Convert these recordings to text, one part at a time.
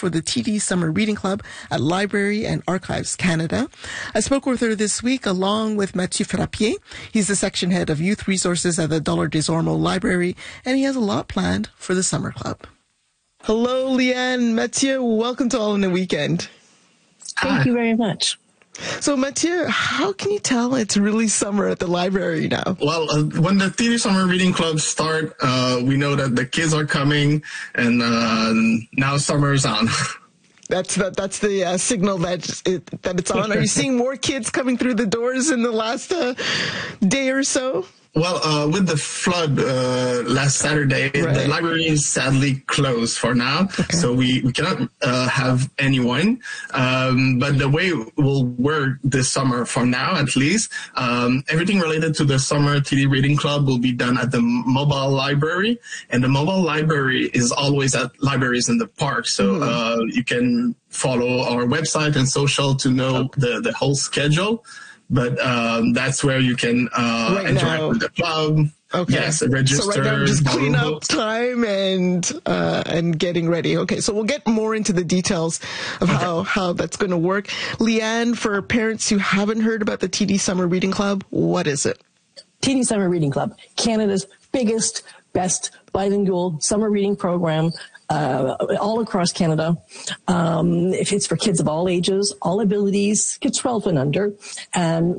for the TD Summer Reading Club at Library and Archives Canada. I spoke with her this week along with Mathieu Frappier. He's the section head of youth resources at the Dollar des Ormeaux Library, and he has a lot planned for the summer club. Hello, Leanne. Mathieu, welcome to All in the Weekend. Thank you very much. So, Mathieu, how can you tell it's really summer at the library now? Well, when the TD Summer Reading Clubs start, we know that the kids are coming, and now summer is on. That's the signal that it's on. Are you seeing more kids coming through the doors in the last day or so? Well, with the flood last Saturday, the library is sadly closed for now, so we cannot have anyone. But the way we'll work this summer, for now at least, everything related to the Summer TD Reading Club will be done at the mobile library, and the mobile library is always at Libraries in the Park, so you can follow our website and social to know the whole schedule. But that's where you can interact with the club. Okay. Yes, register. So right now, just clean up time and getting ready. Okay, so we'll get more into the details of how that's going to work. Leanne, for parents who haven't heard about the TD Summer Reading Club, what is it? TD Summer Reading Club, Canada's biggest, best bilingual summer reading program. All across Canada. If it's for kids of all ages, all abilities, kids 12 and under, and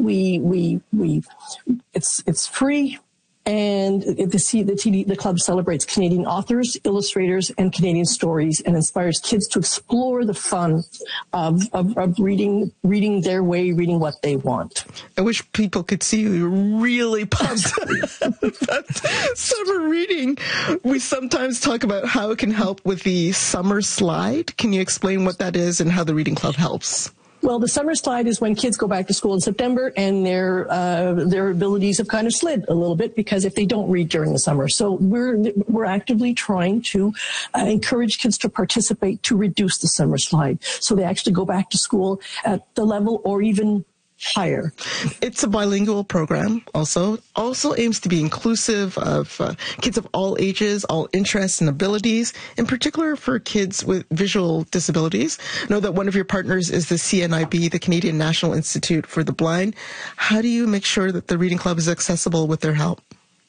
it's free. And the club celebrates Canadian authors, illustrators, and Canadian stories, and inspires kids to explore the fun of reading their way, reading what they want. I wish people could see you really pumped about summer reading. We sometimes talk about how it can help with the summer slide. Can you explain what that is and how the reading club helps? Well, the summer slide is when kids go back to school in September and their abilities have kind of slid a little bit because if they don't read during the summer. So we're actively trying to encourage kids to participate to reduce the summer slide so they actually go back to school at the level or even higher. It's a bilingual program also aims to be inclusive of kids of all ages, all interests and abilities, in particular for kids with visual disabilities. Know that one of your partners is the CNIB, the Canadian National Institute for the Blind. How do you make sure that the reading club is accessible with their help?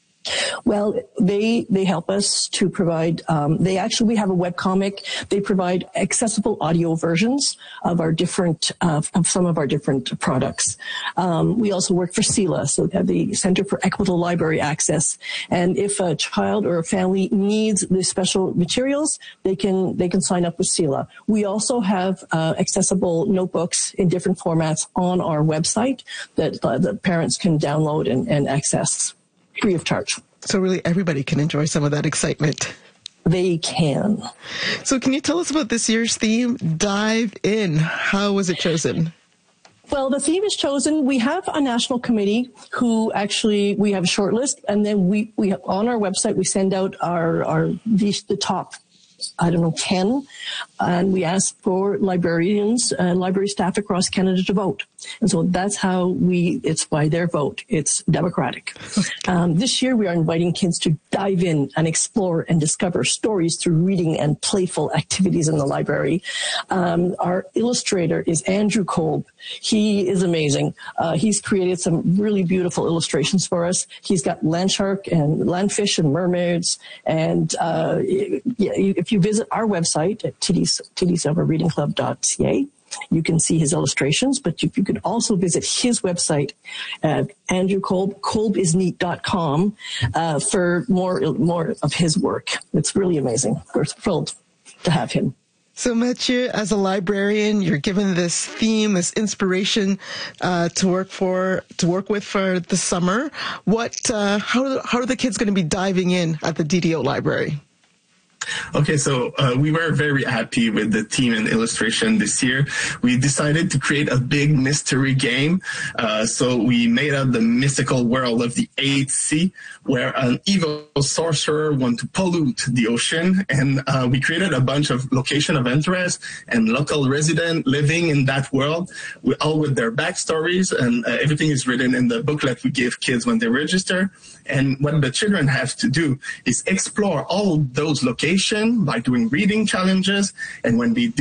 Well, they help us to provide, we have a webcomic. They provide accessible audio versions of our different, of some of our different products. We also work for CELA, so the Center for Equitable Library Access. And if a child or a family needs the special materials, they can sign up with CELA. We also have, accessible notebooks in different formats on our website that the parents can download and access. Free of charge. So really everybody can enjoy some of that excitement. They can. So can you tell us about this year's theme, Dive In? How was it chosen? Well, the theme is chosen. We have a national committee who actually, we have a short list, and then we on our website, we send out the top 10, and we ask for librarians and library staff across Canada to vote. And so that's how it's by their vote. It's democratic. This year we are inviting kids to dive in and explore and discover stories through reading and playful activities in the library. Our illustrator is Andrew Kolb. He is amazing. He's created some really beautiful illustrations for us. He's got land shark and landfish and mermaids. And if you visit our website at tdsummerreadingclub.ca, you can see his illustrations, but you can also visit his website at Andrew Kolb, kolbisneat.com, for more of his work. It's really amazing. We're thrilled to have him. So, Mathieu, as a librarian, you're given this theme, this inspiration to work with for the summer. How are the kids going to be diving in at the DDO library? Okay, so we were very happy with the team and illustration this year. We decided to create a big mystery game. So we made up the mystical world of the 8th Sea, where an evil sorcerer wants to pollute the ocean. And we created a bunch of location of interest and local resident living in that world, all with their backstories. And everything is written in the booklet we give kids when they register. And what the children have to do is explore all those locations by doing reading challenges. And when they do